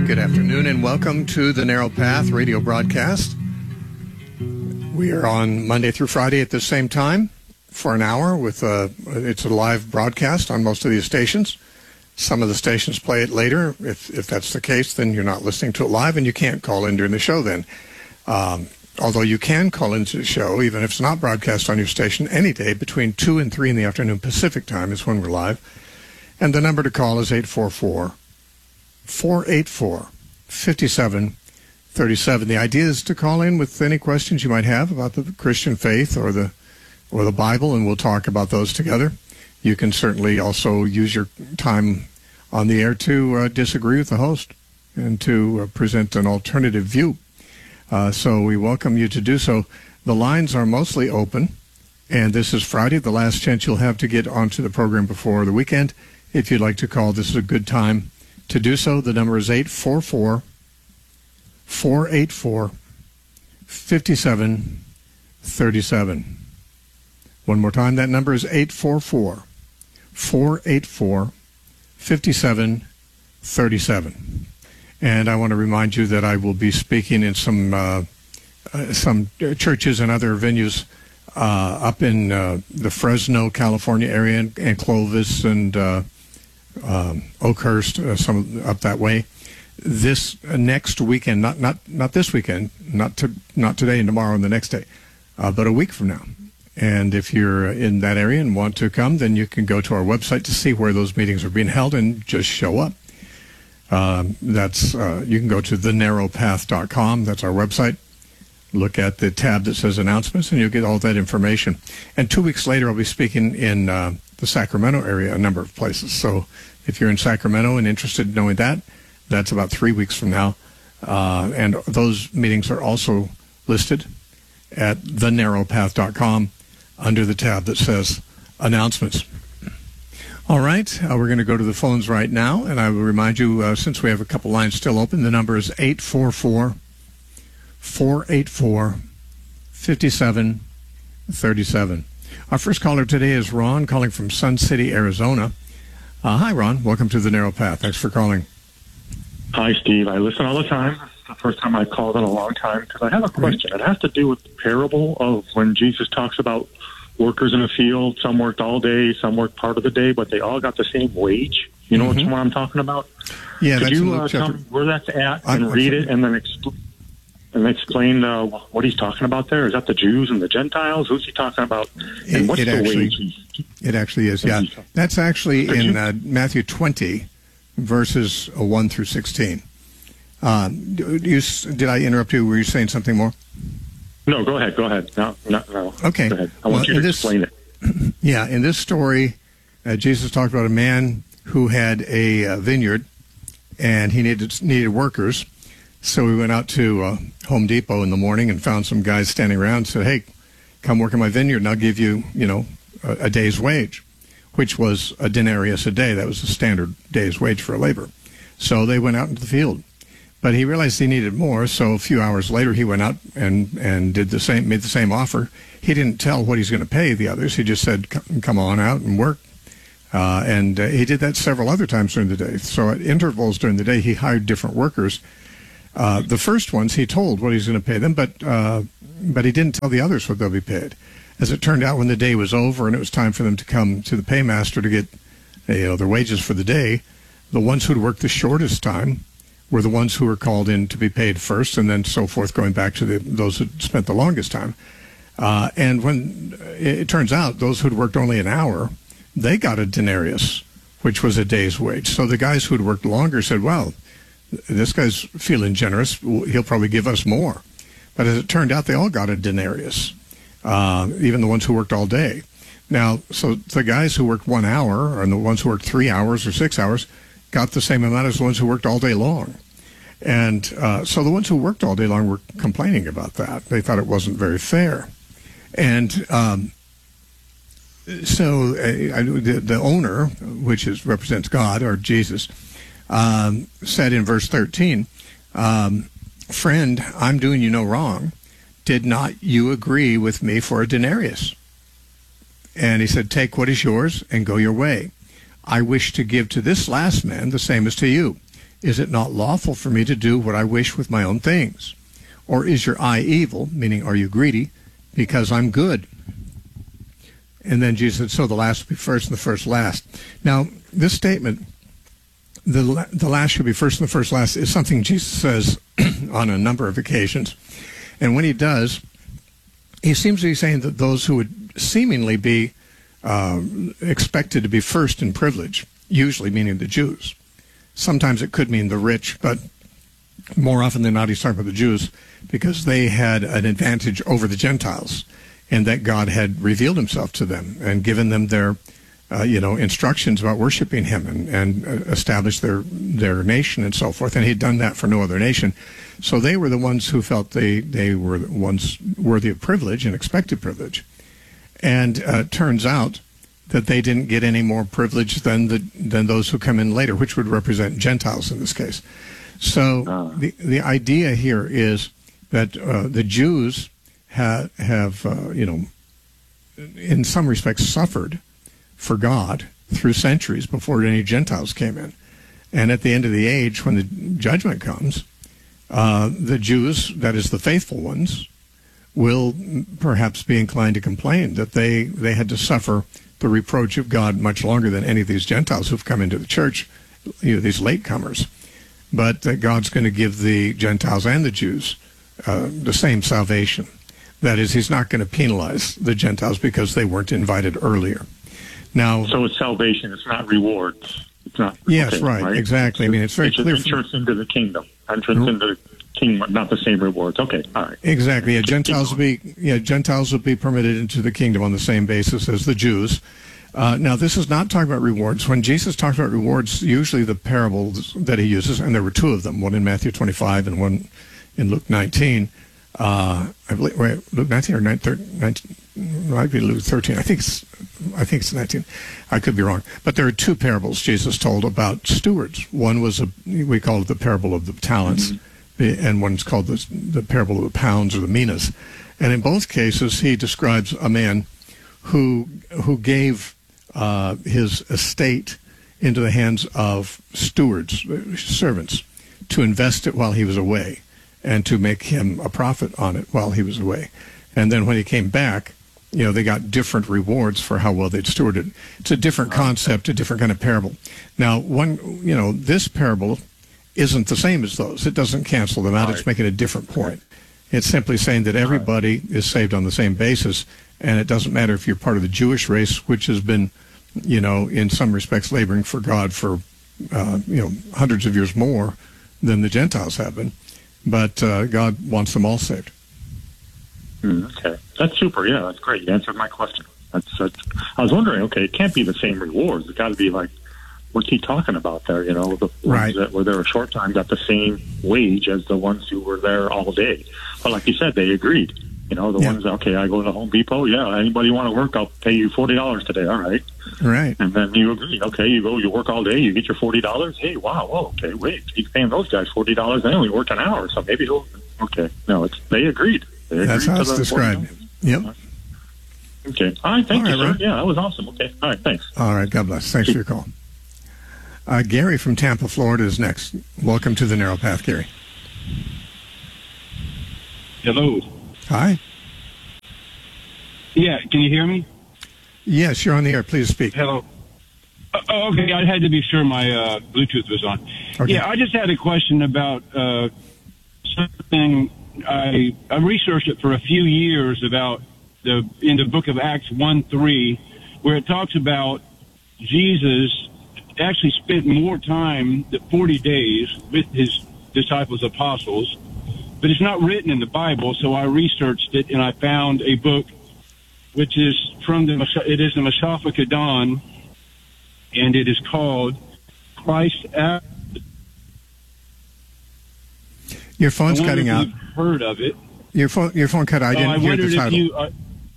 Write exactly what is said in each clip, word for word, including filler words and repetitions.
Good afternoon and welcome to the Narrow Path radio broadcast. We are on Monday through Friday at the same time for an hour. With a, it's a live broadcast on most of these stations. Some of the stations play it later. If if that's the case, then you're not listening to it live and you can't call in during the show then. Um, although you can call into the show, even if it's not broadcast on your station, any day between two and three in the afternoon Pacific time is when we're live. And the number to call is eight four four, four eight four, five seven three seven. The idea is to call in with any questions you might have about the Christian faith or the or the Bible, and we'll talk about those together. You can certainly also use your time on the air to uh, disagree with the host and to uh, present an alternative view. Uh, so we welcome you to do so. The lines are mostly open, and this is Friday, the last chance you'll have to get onto the program before the weekend. If you'd like to call, this is a good time to do so. The number is eight four four, four eight four, five seven three seven. One more time, that number is eight four four, four eight four, five seven three seven. And I want to remind you that I will be speaking in some uh, uh, some churches and other venues uh, up in uh, the Fresno, California area, and, and Clovis and uh, um, Oakhurst, uh, some up that way. This uh, next weekend, not not not this weekend, not to not today and tomorrow and the next day, uh, but a week from now. And if you're in that area and want to come, then you can go to our website to see where those meetings are being held and just show up. Um, that's uh, you can go to the narrow path dot com. That's our website. Look at the tab that says announcements, and you'll get all that information. And two weeks later, I'll be speaking in uh, the Sacramento area, a number of places. So if you're in Sacramento and interested in knowing that, that's about three weeks from now. Uh, and those meetings are also listed at the narrow path dot com. Under the tab that says announcements. All right, uh, we're going to go to the phones right now, and I will remind you, uh, since we have a couple lines still open, the number is eight four four, four eight four, five seven three seven. Our first caller today is Ron, calling from Sun City, Arizona. Uh, hi, Ron. Welcome to the Narrow Path. Thanks for calling. Hi, Steve. I listen all the time. It's the first time I've called in a long time because I have a question. It has to do with the parable of when Jesus talks about workers in a field. Some worked all day, some worked part of the day, but they all got the same wage. You know mm-hmm. what I'm talking about? Yeah, Could that's you uh, tell me where that's at I'm, and I'm read sorry. it and then expl- and explain uh, what he's talking about there? Is that the Jews and the Gentiles? Who's he talking about? And it, what's it the actually, wage? He's, it actually is, yeah. That's actually Could in you? uh, Matthew twenty, verses one through sixteen. Uh, you, did I interrupt you? Were you saying something more? No, go ahead. Go ahead. No, no, no. Okay. Go ahead. I well, want you to this, explain it. Yeah, in this story, uh, Jesus talked about a man who had a uh, vineyard, and he needed needed workers. So he went out to uh, Home Depot in the morning and found some guys standing around and said, hey, come work in my vineyard, and I'll give you, you know, a, a day's wage, which was a denarius a day. That was the standard day's wage for a laborer. So they went out into the field. But he realized he needed more, so a few hours later he went out and, and did the same, made the same offer. He didn't tell what he's going to pay the others. He just said, come on out and work. Uh, and uh, he did that several other times during the day. So at intervals during the day, he hired different workers. Uh, the first ones, he told what he was going to pay them, but uh, but he didn't tell the others what they'll be paid. As it turned out, when the day was over and it was time for them to come to the paymaster to get you know, their wages for the day, the ones who'd worked the shortest time were the ones who were called in to be paid first, and then so forth, going back to the, those who spent the longest time. Uh, and when it turns out those who'd worked only an hour, they got a denarius, which was a day's wage. So the guys who'd worked longer said, well, this guy's feeling generous. He'll probably give us more. But as it turned out, they all got a denarius, uh, even the ones who worked all day. Now, so the guys who worked one hour and the ones who worked three hours or six hours got the same amount as the ones who worked all day long. And uh, so the ones who worked all day long were complaining about that. They thought it wasn't very fair. And um, so uh, the, the owner, which is represents God, or Jesus, um, said in verse thirteen, um, friend, I'm doing you no wrong. Did not you agree with me for a denarius? And he said, take what is yours and go your way. I wish to give to this last man the same as to you. Is it not lawful for me to do what I wish with my own things? Or is your eye evil, meaning are you greedy, because I'm good? And then Jesus said, so the last will be first and the first last. Now, this statement, the, the last should be first and the first last, is something Jesus says on a number of occasions. And when he does, he seems to be saying that those who would seemingly be uh, expected to be first in privilege, usually meaning the Jews. Sometimes it could mean the rich, but more often than not, he's talking about the Jews because they had an advantage over the Gentiles, and that God had revealed himself to them and given them their, uh, you know, instructions about worshiping him and, and uh, established their, their nation and so forth. And he'd done that for no other nation. So they were the ones who felt they, they were the ones worthy of privilege and expected privilege. And uh, it turns out that they didn't get any more privilege than the than those who come in later, which would represent Gentiles in this case. So uh. the the idea here is that uh, the Jews ha- have, uh, you know, in some respects suffered for God through centuries before any Gentiles came in. And at the end of the age, when the judgment comes, uh, the Jews, that is the faithful ones, will perhaps be inclined to complain that they, they had to suffer the reproach of God much longer than any of these Gentiles who've come into the church, you know, these latecomers. But that God's going to give the Gentiles and the Jews uh, the same salvation. That is, he's not going to penalize the Gentiles because they weren't invited earlier. Now, so it's salvation. It's not rewards. It's not. Yes, okay, right, right, exactly. I mean, it's very it's clear. Entrance into the kingdom. Entrance into the kingdom, not the same rewards. Okay, all right. Exactly. Yeah, Gentiles will be yeah Gentiles will be permitted into the kingdom on the same basis as the Jews. Uh, now, this is not talking about rewards. When Jesus talks about rewards, usually the parables that he uses, and there were two of them, one in Matthew twenty-five and one in Luke nineteen. Uh, I believe wait, Luke nineteen or nineteen, nineteen, might be Luke thirteen. I think it's I think it's nineteen. I could be wrong. But there are two parables Jesus told about stewards. One was a we call it the parable of the talents, mm-hmm. and one's called the the parable of the pounds or the minas. And in both cases, he describes a man who who gave uh, his estate into the hands of stewards, servants, to invest it while he was away, and to make him a profit on it while he was away. And then when he came back, you know, they got different rewards for how well they'd stewarded. It's a different concept, a different kind of parable. Now, one, you know, this parable isn't the same as those. It doesn't cancel them out. It's making a different point. It's simply saying that everybody is saved on the same basis, and it doesn't matter if you're part of the Jewish race, which has been, you know, in some respects laboring for God for, uh, you know, hundreds of years more than the Gentiles have been. But uh, God wants them all saved. Mm, okay. That's super. Yeah, that's great. You answered my question. That's, that's, I was wondering, okay, it can't be the same rewards. It's got to be like, what's he talking about there? You know, the right. ones that were there a short time got the same wage as the ones who were there all day. But like you said, they agreed. You know, the yeah. ones, okay, I go to Home Depot. Yeah, anybody want to work, I'll pay you forty dollars today. All right. Right. And then you agree. Okay, you go, you work all day, you get your forty dollars. Hey, wow, whoa, okay, wait, he's paying those guys forty dollars. They only worked an hour, so maybe he'll, okay. No, it's they agreed. They agreed That's how to it's the described. Yep. Okay. All right, thank all you, right, sir. Ron. Yeah, that was awesome. Okay. All right, thanks. All right, God bless. Thanks for your call. Uh, Gary from Tampa, Florida is next. Welcome to the Narrow Path, Gary. Hello. Hi. Yeah, can you hear me? Yes, you're on the air. Please speak. Hello. Uh, oh, okay, I had to be sure my uh, Bluetooth was on. Okay. Yeah, I just had a question about uh, something. I I researched it for a few years about the in the book of Acts one three, where it talks about Jesus actually spent more time, the forty days, with his disciples, apostles, but it's not written in the Bible. So I researched it and I found a book which is from the it is the Mashafa Kedan, and it is called Christ After. Your phone's cutting out. You've heard of it? Your phone, your phone cut out. I didn't oh, I hear the title. If you, uh,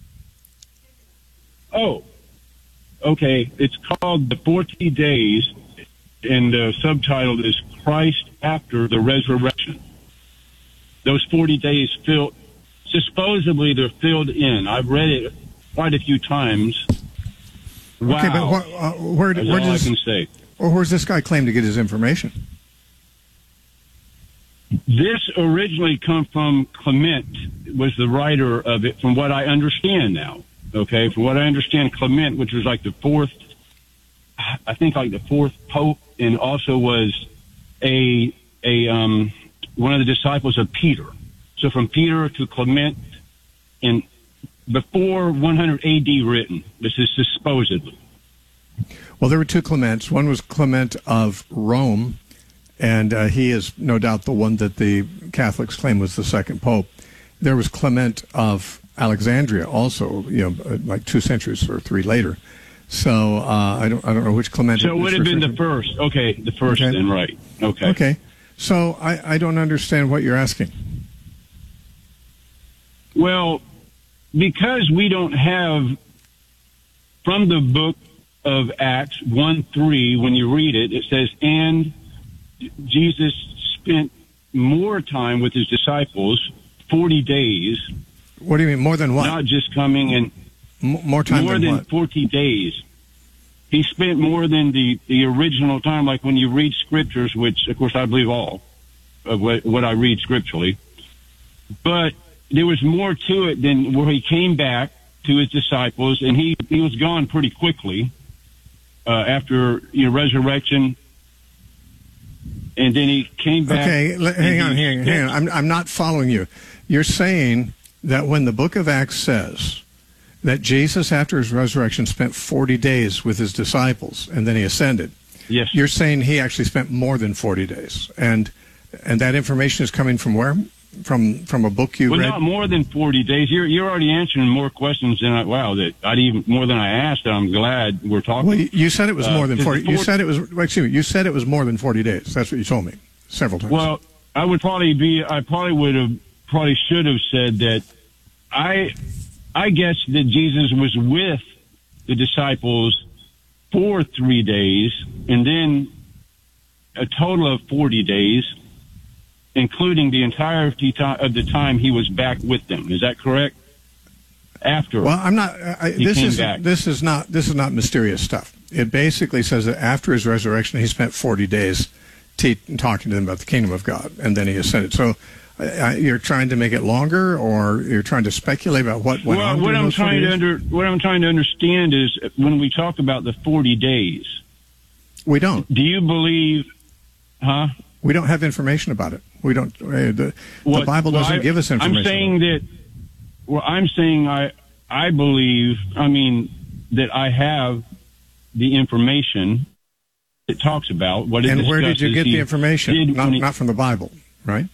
oh, okay. It's called The forty Days, and the subtitle is Christ After the Resurrection. Those forty days filled, supposedly they're filled in. I've read it quite a few times. Wow. Okay, but what, uh, where, That's where all does I can say. or where's this guy claim to get his information? This originally come from Clement, was the writer of it, from what I understand now. Okay, from what I understand, Clement, which was like the fourth, I think like the fourth pope, and also was a a um, one of the disciples of Peter. So from Peter to Clement, and before one hundred A D written. This is supposedly. Well, there were two Clements. One was Clement of Rome, and uh, he is no doubt the one that the Catholics claim was the second pope. There was Clement of Alexandria, also, you know, like two centuries or three later. So uh, I don't, I don't know which Clement. So it would have been the first. Okay, the first, okay. Then, right? Okay. Okay. So I, I don't understand what you're asking. Well, because we don't have from the book of Acts one three, when you read it, it says, and Jesus spent more time with his disciples, forty days. What do you mean, more than what? Not just coming and M- more time more than, than what? forty days. He spent more than the, the original time, like when you read scriptures, which, of course, I believe all of what, what I read scripturally. But there was more to it than where he came back to his disciples, and he, he was gone pretty quickly uh, after you know, resurrection. And then he came back. Okay, l- hang on, hang on, hang on. I'm, I'm not following you. You're saying that when the book of Acts says that Jesus, after his resurrection, spent forty days with his disciples, and then he ascended. Yes. You're saying he actually spent more than forty days. And and that information is coming from where? From from a book you well, read? Well, not more than forty days. You're you're already answering more questions than I, wow, that I even more than I asked. I'm glad we're talking. Well, you said it was more uh, than forty. You forty said it was, excuse me, you said it was more than forty days. That's what you told me several times. Well, I would probably be, I probably would have, probably should have said that I, I guess that Jesus was with the disciples for three days and then a total of forty days, including the entirety of the time he was back with them. Is that correct? After. Well, I'm not, I, he this came is, back. this is not, this is not mysterious stuff. It basically says that after his resurrection, he spent forty days te- talking to them about the kingdom of God, and then he ascended. So uh, you're trying to make it longer, or you're trying to speculate about what went well, on what during I'm those trying forty to days? under, what I'm trying to understand is when we talk about the forty days. We don't. Do you believe, huh? We don't have information about it. We don't. Uh, the, What- the Bible well, doesn't I- give us information. I'm saying about it. that. Well, I'm saying I I believe. I mean that I have the information it talks about what it And where did you discusses get he the information? did Not, when he- not from the Bible, right?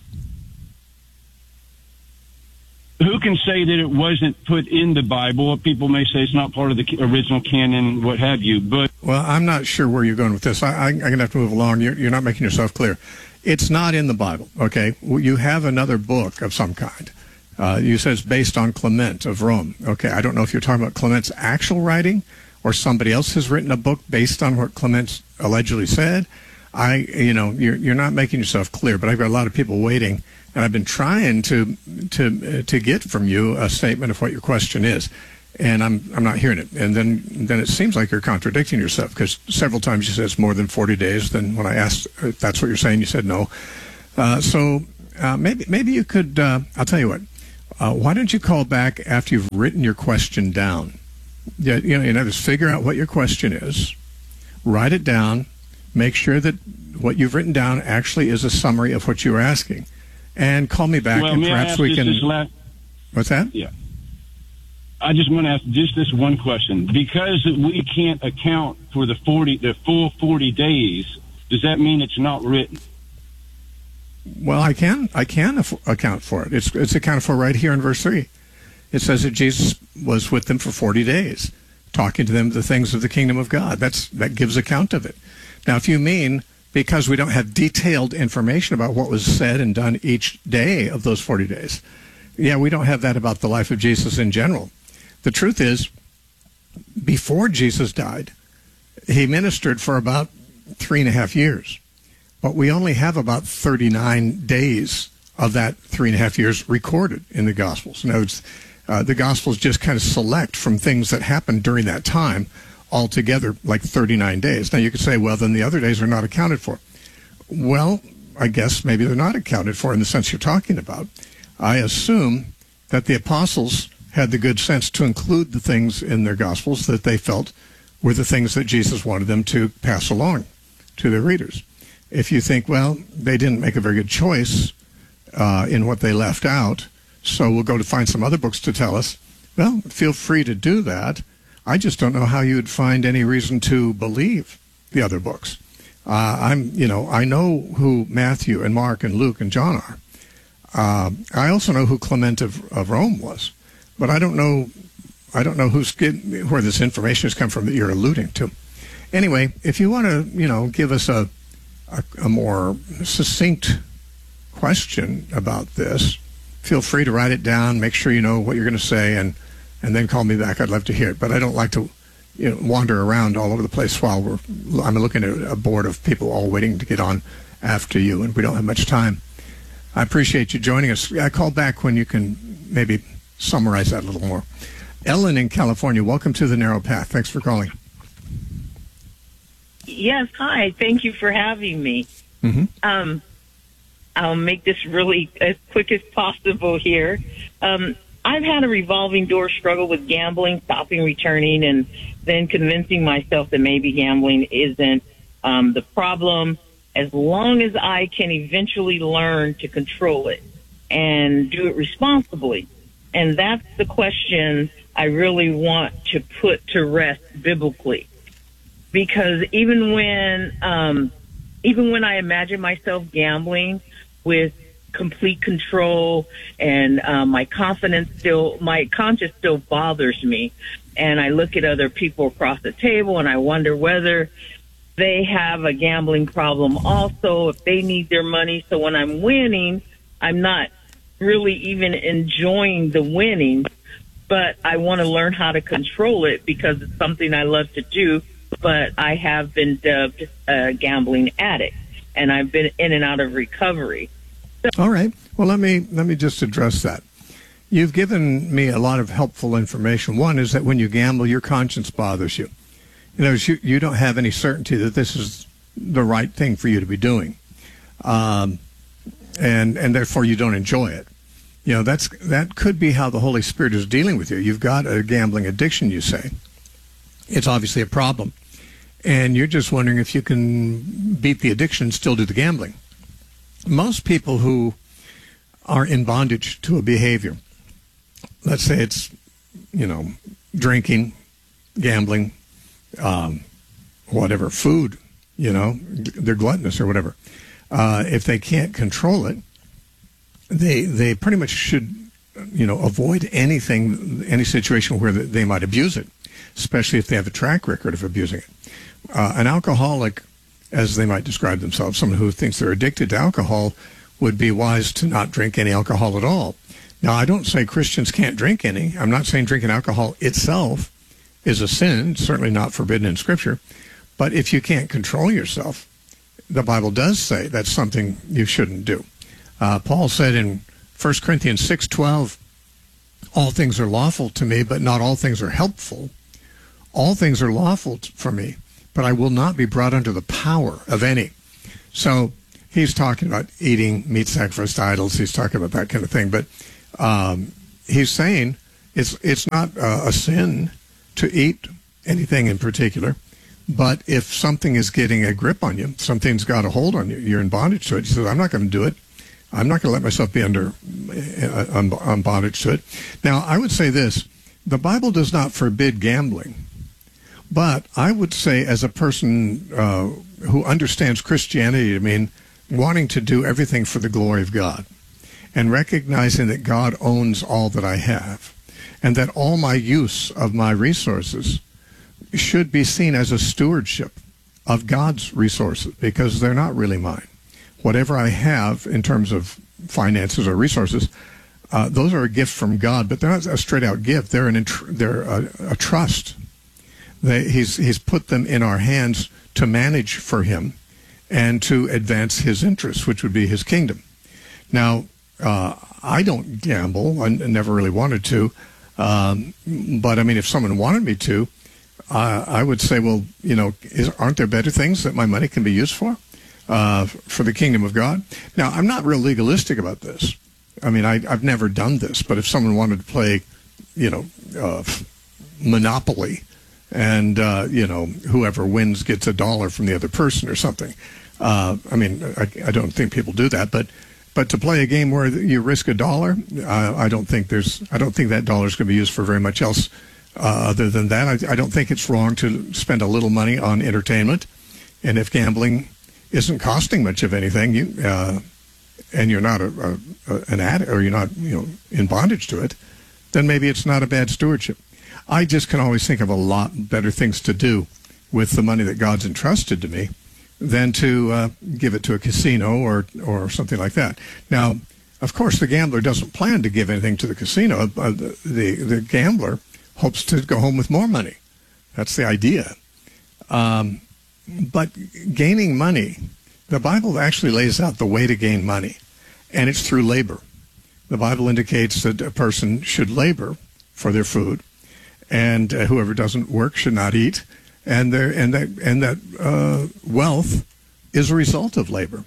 Who can say that it wasn't put in the Bible? People may say it's not part of the ca- original canon, what have you. But Well, I'm not sure where you're going with this. I, I, I'm going to have to move along. You're, you're not making yourself clear. It's not in the Bible, okay? Well, you have another book of some kind. Uh, you said it's based on Clement of Rome. Okay, I don't know if you're talking about Clement's actual writing or somebody else has written a book based on what Clement allegedly said. I, you know, you're, you're not making yourself clear, but I've got a lot of people waiting, and I've been trying to to uh, to get from you a statement of what your question is, and I'm I'm not hearing it. And then then it seems like you're contradicting yourself, because several times you said it's more than forty days. Then when I asked if that's what you're saying, you said no. Uh, so uh, maybe maybe you could. Uh, I'll tell you what. Uh, why don't you call back after you've written your question down? Yeah, you know, in other words, figure out what your question is, write it down, make sure that what you've written down actually is a summary of what you were asking, and call me back, well, and may I perhaps ask we just can. this last, What's that? Yeah. I just want to ask just this one question. Because we can't account for the forty, the full forty days, does that mean it's not written? Well, I can I can af- account for it. It's it's accounted for right here in verse three. It says that Jesus was with them for forty days, talking to them the things of the kingdom of God. That's that gives account of it. Now, if you mean because we don't have detailed information about what was said and done each day of those forty days, yeah, we don't have that about the life of Jesus in general. The truth is, before Jesus died, he ministered for about three and a half years. But we only have about thirty-nine days of that three and a half years recorded in the Gospels. In other words, uh, the Gospels just kind of select from things that happened during that time altogether, like thirty-nine days. Now, you could say, well, then the other days are not accounted for. Well, I guess maybe they're not accounted for in the sense you're talking about. I assume that the apostles had the good sense to include the things in their Gospels that they felt were the things that Jesus wanted them to pass along to their readers. If you think, well, they didn't make a very good choice uh, in what they left out, so we'll go to find some other books to tell us, well, feel free to do that. I just don't know how you would find any reason to believe the other books. Uh, I'm, you know, I know who Matthew and Mark and Luke and John are. Uh, I also know who Clement of, of Rome was, but I don't know, I don't know who's where this information has come from that you're alluding to. Anyway, if you want to, you know, give us a, a, a more succinct question about this, feel free to write it down. Make sure you know what you're going to say, and and then call me back. I'd love to hear it, but I don't like to, you know, wander around all over the place while we're. I'm looking at a board of people all waiting to get on after you, and we don't have much time. I appreciate you joining us. I call back when you can maybe summarize that a little more. Ellen in California, welcome to The Narrow Path. Thanks for calling. Yes, hi. Thank you for having me. Mm-hmm. Um, I'll make this really as quick as possible here. Um, I've had a revolving door struggle with gambling, stopping, returning, and then convincing myself that maybe gambling isn't um, the problem, as long as I can eventually learn to control it and do it responsibly. And that's the question I really want to put to rest biblically. Because even when, um, even when I imagine myself gambling with complete control and uh, my confidence still, my conscience still bothers me. And I look at other people across the table and I wonder whether they have a gambling problem also, if they need their money. So when I'm winning, I'm not really even enjoying the winning, but I want to learn how to control it because it's something I love to do. But I have been dubbed a gambling addict, and I've been in and out of recovery. So- All right. Well, let me let me just address that. You've given me a lot of helpful information. One is that when you gamble, your conscience bothers you. You know, you, you don't have any certainty that this is the right thing for you to be doing, um, and and therefore you don't enjoy it. You know, that's that could be how the Holy Spirit is dealing with you. You've got a gambling addiction, you say. It's obviously a problem. And you're just wondering if you can beat the addiction and still do the gambling. Most people who are in bondage to a behavior, let's say it's, you know, drinking, gambling, um, whatever, food, you know, they're gluttonous or whatever. Uh, if they can't control it, they they pretty much should, you know, avoid anything, any situation where they might abuse it, especially if they have a track record of abusing it. Uh, an alcoholic, as they might describe themselves, someone who thinks they're addicted to alcohol, would be wise to not drink any alcohol at all. Now, I don't say Christians can't drink any. I'm not saying drinking alcohol itself is a sin, certainly not forbidden in Scripture. But if you can't control yourself, the Bible does say that's something you shouldn't do. Uh, Paul said in First Corinthians six twelve, all things are lawful to me, but not all things are helpful. All things are lawful t- for me, but I will not be brought under the power of any. So he's talking about eating meat sacrificed to idols. He's talking about that kind of thing. But um, he's saying it's it's not uh, a sin to eat anything in particular. But if something is getting a grip on you, something's got a hold on you, you're in bondage to it. He says, I'm not going to do it. I'm not going to let myself be under uh, on, on bondage to it. Now, I would say this. The Bible does not forbid gambling. But I would say, as a person uh, who understands Christianity, I mean, wanting to do everything for the glory of God and recognizing that God owns all that I have and that all my use of my resources should be seen as a stewardship of God's resources because they're not really mine. Whatever I have in terms of finances or resources, uh, those are a gift from God, but they're not a straight-out gift. They're, an intr- they're a, a trust. They, he's he's put them in our hands to manage for him and to advance his interests, which would be his kingdom. Now, uh, I don't gamble. I never really wanted to. Um, but, I mean, if someone wanted me to, uh, I would say, well, you know, is, aren't there better things that my money can be used for? uh, for the kingdom of God. Now, I'm not real legalistic about this. I mean, I, I've never done this, but if someone wanted to play, you know, uh, Monopoly, and, uh, you know, whoever wins gets a dollar from the other person or something. Uh, I mean, I, I don't think people do that, but but to play a game where you risk a dollar, uh, I don't think there's, I don't think that dollar is going to be used for very much else uh, other than that. I, I don't think it's wrong to spend a little money on entertainment, and if gambling isn't costing much of anything, you uh, and you're not a, a, a, an addict, or you're not, you know, in bondage to it, then maybe it's not a bad stewardship. I just can always think of a lot better things to do with the money that God's entrusted to me than to uh, give it to a casino or or something like that. Now, of course, the gambler doesn't plan to give anything to the casino. Uh, the, the the gambler hopes to go home with more money. That's the idea. Um, but gaining money, the Bible actually lays out the way to gain money, and it's through labor. The Bible indicates that a person should labor for their food, and uh, whoever doesn't work should not eat, and there and that and that uh, wealth is a result of labor.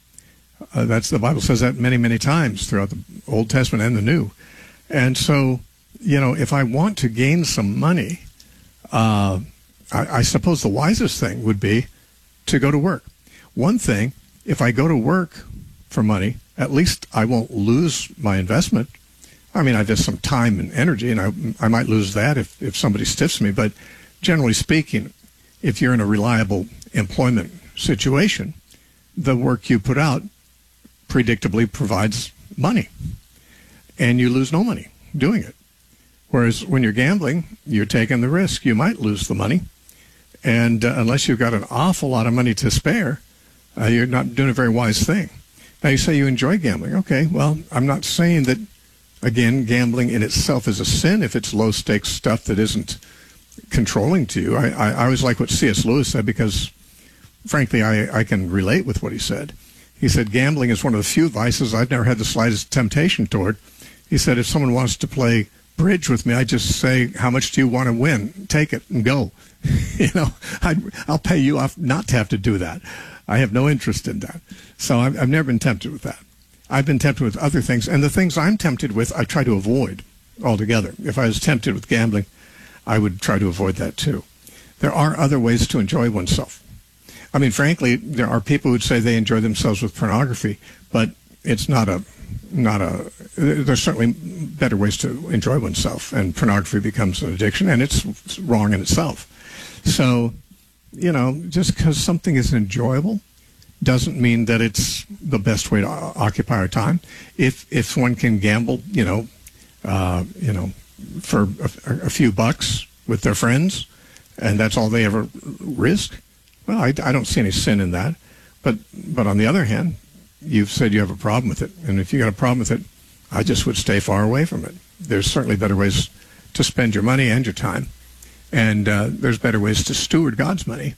Uh, that's the Bible says that many many times throughout the Old Testament and the New, and so you know if I want to gain some money, uh, I, I suppose the wisest thing would be to go to work. One thing, if I go to work for money, at least I won't lose my investment. I mean, I have some time and energy, and I I might lose that if, if somebody stiffs me. But generally speaking, if you're in a reliable employment situation, the work you put out predictably provides money, and you lose no money doing it. Whereas when you're gambling, you're taking the risk. You might lose the money, and uh, unless you've got an awful lot of money to spare, uh, you're not doing a very wise thing. Now, you say you enjoy gambling. Okay, well, I'm not saying that, again, gambling in itself is a sin if it's low-stakes stuff that isn't controlling to you. I, I, I always like what C S Lewis said because, frankly, I, I can relate with what he said. He said, gambling is one of the few vices I've never had the slightest temptation toward. He said, if someone wants to play bridge with me, I just say, how much do you want to win? Take it and go. you know, I'd, I'll pay you off not to have to do that. I have no interest in that. So I've, I've never been tempted with that. I've been tempted with other things, and the things I'm tempted with, I try to avoid altogether. If I was tempted with gambling, I would try to avoid that too. There are other ways to enjoy oneself. I mean, frankly, there are people who'd say they enjoy themselves with pornography, but it's not a, not a, there's certainly better ways to enjoy oneself, and pornography becomes an addiction, and it's wrong in itself. So, you know, just because something is enjoyable doesn't mean that it's the best way to occupy our time. If if one can gamble, you know, uh, you know, for a, a few bucks with their friends, and that's all they ever risk, well, I, I don't see any sin in that. But but on the other hand, you've said you have a problem with it, and if you got a problem with it, I just would stay far away from it. There's certainly better ways to spend your money and your time, and uh, there's better ways to steward God's money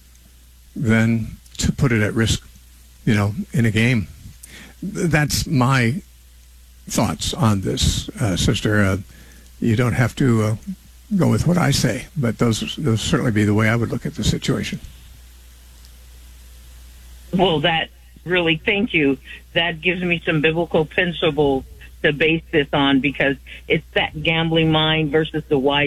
than to put it at risk, you know, in a game. That's my thoughts on this, uh, sister. Uh, you don't have to uh, go with what I say, but those those certainly be the way I would look at the situation. Well, that really, thank you. That gives me some biblical principles to base this on, because it's that gambling mind versus the wise